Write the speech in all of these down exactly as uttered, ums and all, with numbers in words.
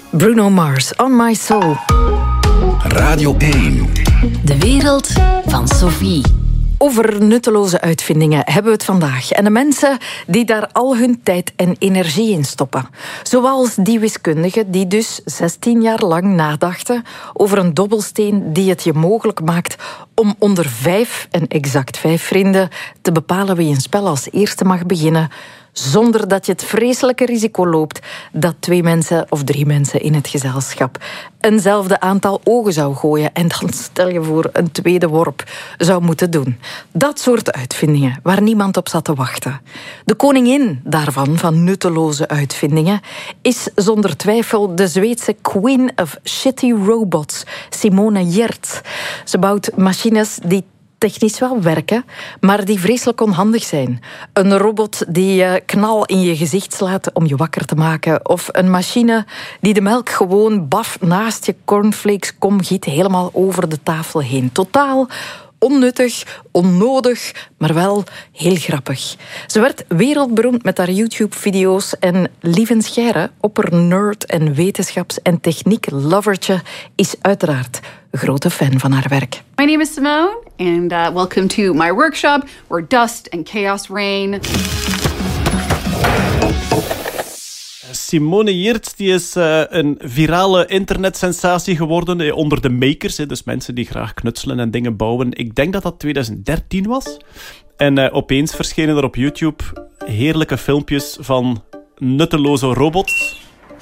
Bruno Mars, On My Soul. Radio één. De wereld van Sophie. Over nutteloze uitvindingen hebben we het vandaag. En de mensen die daar al hun tijd en energie in stoppen. Zoals die wiskundigen die dus zestien jaar lang nadachten over een dobbelsteen die het je mogelijk maakt om onder vijf, en exact vijf vrienden, te bepalen wie een spel als eerste mag beginnen, zonder dat je het vreselijke risico loopt dat twee mensen of drie mensen in het gezelschap eenzelfde aantal ogen zou gooien en dan, stel je voor, een tweede worp zou moeten doen. Dat soort uitvindingen waar niemand op zat te wachten. De koningin daarvan, van nutteloze uitvindingen, is zonder twijfel de Zweedse Queen of Shitty Robots, Simone Giertz. Ze bouwt machines die technisch wel werken, maar die vreselijk onhandig zijn. Een robot die je knal in je gezicht slaat om je wakker te maken. Of een machine die de melk gewoon baf naast je cornflakes kom giet helemaal over de tafel heen. Totaal onnuttig, onnodig, maar wel heel grappig. Ze werd wereldberoemd met haar YouTube-video's en Lieven Scheire, opper-nerd en wetenschaps- en techniek-lovertje, is uiteraard een grote fan van haar werk. My name is Simone, and uh, welcome to my workshop where dust and chaos reign. Simone Giertz die is uh, een virale internetsensatie geworden uh, onder de makers, uh, dus mensen die graag knutselen en dingen bouwen. Ik denk dat dat twintig dertien was. En uh, opeens verschenen er op YouTube heerlijke filmpjes van nutteloze robots.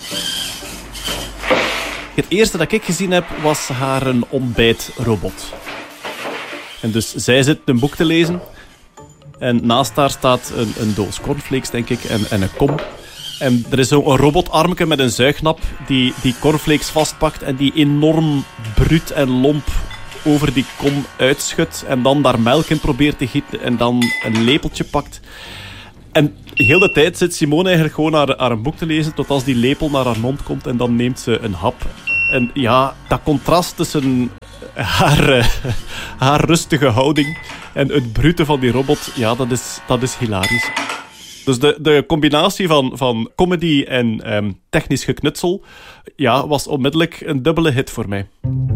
Het eerste dat ik gezien heb was haar een ontbijtrobot. En dus zij zit een boek te lezen en naast haar staat een, een doos cornflakes, denk ik, en, en een kom. En er is zo'n robotarmke met een zuignap die die cornflakes vastpakt en die enorm bruut en lomp over die kom uitschudt en dan daar melk in probeert te gieten en dan een lepeltje pakt. En heel de tijd zit Simone eigenlijk gewoon haar, haar een boek te lezen tot als die lepel naar haar mond komt en dan neemt ze een hap. En ja, dat contrast tussen haar, uh, haar rustige houding en het brute van die robot, ja, dat is, dat is hilarisch. Dus de, de combinatie van, van comedy en um, technisch geknutsel, ja, was onmiddellijk een dubbele hit voor mij.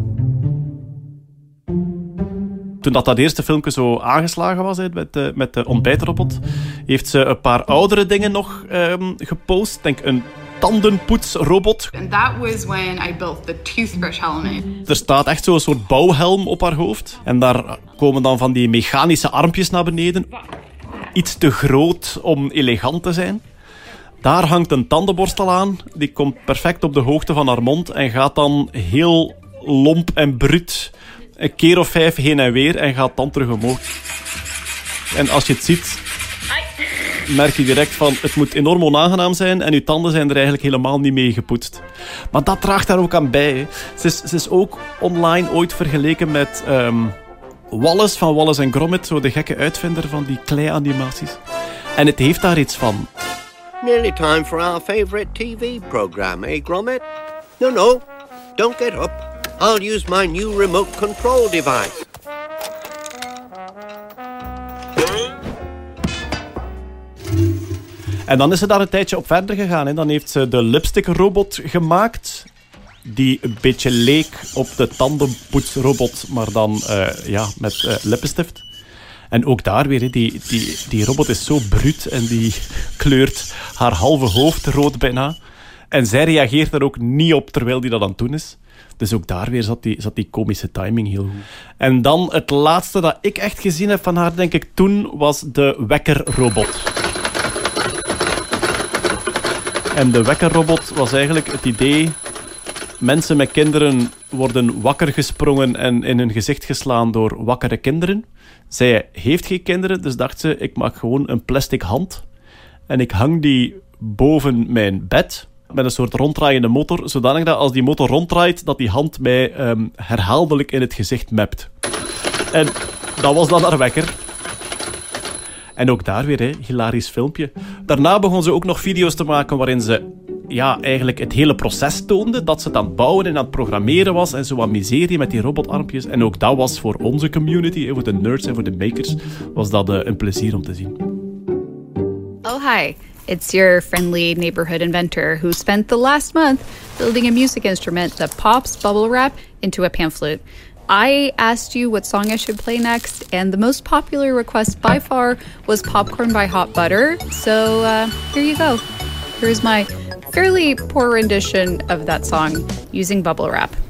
Toen dat, dat eerste filmpje zo aangeslagen was, he, met, de, met de ontbijtrobot, heeft ze een paar oudere dingen nog um, gepost. Denk een tandenpoetsrobot. And that was when I built the toothbrush helmet. Er staat echt zo'n soort bouwhelm op haar hoofd. En daar komen dan van die mechanische armpjes naar beneden. Iets te groot om elegant te zijn. Daar hangt een tandenborstel aan. Die komt perfect op de hoogte van haar mond en gaat dan heel lomp en bruut een keer of vijf heen en weer en gaat dan terug omhoog. En als je het ziet, merk je direct van het moet enorm onaangenaam zijn en je tanden zijn er eigenlijk helemaal niet mee gepoetst. Maar dat draagt daar ook aan bij. Hè. Ze, is, ze is ook online ooit vergeleken met Um, Wallace van Wallace en Gromit, zo de gekke uitvinder van die klei-animaties. En het heeft daar iets van. Nearly time for our favorite T V-program, eh, Gromit? No, no, don't get up. I'll use my new remote control device. En dan is ze daar een tijdje op verder gegaan. Hè. Dan heeft ze de lipstick-robot gemaakt, die een beetje leek op de tandenpoetsrobot, maar dan uh, ja, met uh, lippenstift. En ook daar weer, hè, die, die, die robot is zo bruut en die kleurt haar halve hoofd rood bijna. En zij reageert er ook niet op terwijl die dat aan het doen is. Dus ook daar weer zat die, zat die komische timing heel goed. En dan het laatste dat ik echt gezien heb van haar, denk ik toen, was de wekkerrobot. En de wekkerrobot was eigenlijk het idee: mensen met kinderen worden wakker gesprongen en in hun gezicht geslaan door wakkere kinderen. Zij heeft geen kinderen, dus dacht ze, ik maak gewoon een plastic hand en ik hang die boven mijn bed met een soort ronddraaiende motor, zodanig dat als die motor ronddraait, dat die hand mij um, herhaaldelijk in het gezicht mept. En dat was dan haar wekker. En ook daar weer, hè, hilarisch filmpje. Daarna begon ze ook nog video's te maken waarin ze ja, eigenlijk het hele proces toonde. Dat ze het aan het bouwen en aan het programmeren was. En zo wat miserie met die robotarmpjes. En ook dat was voor onze community, voor de nerds en voor de makers, was dat uh, een plezier om te zien. Oh, hi. It's your friendly neighborhood inventor who spent the last month building a music instrument that pops bubble wrap into a pan flute. I asked you what song I should play next, and the most popular request by far was Popcorn by Hot Butter. So uh, here you go. Here's my fairly poor rendition of that song using bubble wrap.